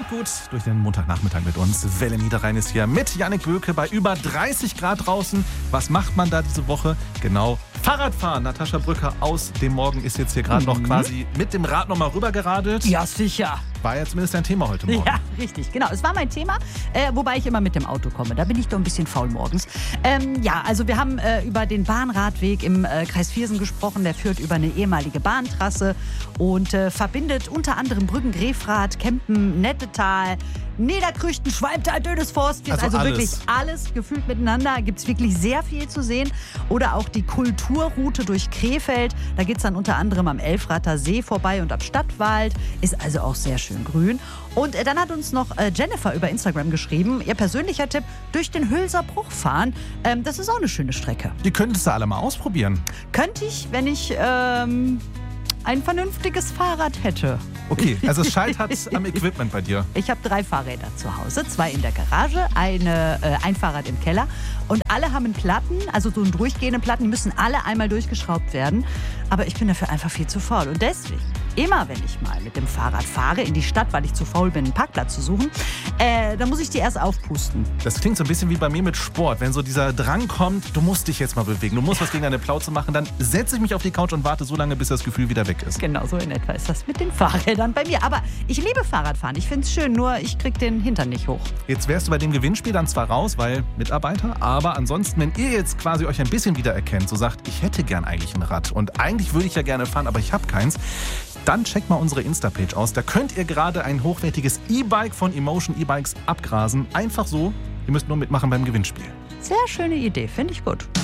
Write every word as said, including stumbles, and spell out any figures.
Kommt gut durch den Montagnachmittag mit uns. Welle Niederrhein ist hier mit Jannik Böke bei über dreißig Grad draußen. Was macht man da diese Woche? Genau, Fahrradfahren. Natascha Brücker aus dem Morgen ist jetzt hier gerade mhm. noch quasi mit dem Rad nochmal rübergeradelt. Ja, sicher. War ja zumindest dein Thema heute Morgen. Ja, richtig, genau. Es war mein Thema, äh, wobei ich immer mit dem Auto komme. Da bin ich doch ein bisschen faul morgens. Ähm, ja, also wir haben äh, über den Bahnradweg im äh, Kreis Viersen gesprochen. Der führt über eine ehemalige Bahntrasse und äh, verbindet unter anderem Brüggen, Grefrath, Kempen, Nettetal, Niederkrüchten, Schwalbtal, Dödesforst. Also, also alles. wirklich alles gefühlt miteinander. Gibt es wirklich sehr viel zu sehen. Oder auch die Kulturroute durch Krefeld. Da geht es dann unter anderem am Elfrather See vorbei und am Stadtwald. Ist also auch sehr schön grün. Und äh, dann hat uns noch äh, Jennifer über Instagram geschrieben, ihr persönlicher Tipp, durch den Hülser Bruch fahren. Ähm, das ist auch eine schöne Strecke. Die könntest du alle mal ausprobieren. Könnte ich, wenn ich ähm, ein vernünftiges Fahrrad hätte. Okay, also es scheitert am Equipment bei dir. Ich habe drei Fahrräder zu Hause, zwei in der Garage, eine, äh, ein Fahrrad im Keller. Und alle haben Platten, also so einen durchgehenden Platten, die müssen alle einmal durchgeschraubt werden. Aber ich bin dafür einfach viel zu faul. Und deswegen, immer wenn ich mal mit dem Fahrrad fahre in die Stadt, weil ich zu faul bin, einen Parkplatz zu suchen, äh, dann muss ich die erst aufpusten. Das klingt so ein bisschen wie bei mir mit Sport. Wenn so dieser Drang kommt, du musst dich jetzt mal bewegen, du musst was gegen deine Plauze machen, dann setze ich mich auf die Couch und warte so lange, bis das Gefühl wieder weg ist. Genau, so in etwa ist das mit den Fahrrädern bei mir. Aber ich liebe Fahrradfahren, ich finde es schön, nur ich krieg den Hintern nicht hoch. Jetzt wärst du bei dem Gewinnspiel dann zwar raus, weil Mitarbeiter, aber ansonsten, wenn ihr jetzt quasi euch ein bisschen wiedererkennt, so sagt, ich hätte gern eigentlich ein Rad und eigentlich würde ich ja gerne fahren, aber ich habe keins, dann checkt mal unsere Insta-Page aus. Da könnt ihr gerade ein hochwertiges E-Bike von Emotion E-Bikes abgrasen. Einfach so, ihr müsst nur mitmachen beim Gewinnspiel. Sehr schöne Idee, finde ich gut.